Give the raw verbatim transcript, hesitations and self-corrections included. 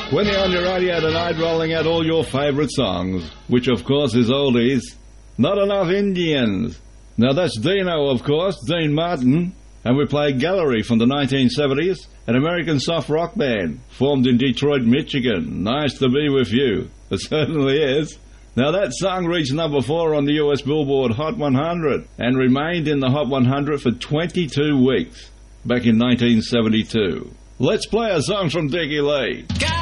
When you're on your radio tonight rolling out all your favourite songs, which of course is oldies, Not Enough Indians. Now that's Dino, of course, Dean Martin, and we play Gallery from the nineteen seventies, an American soft rock band formed in Detroit, Michigan. Nice to be with you. It certainly is. Now that song reached number four on the U S Billboard Hot one hundred and remained in the Hot one hundred for twenty-two weeks back in nineteen seventy-two. Let's play a song from Dickie Lee.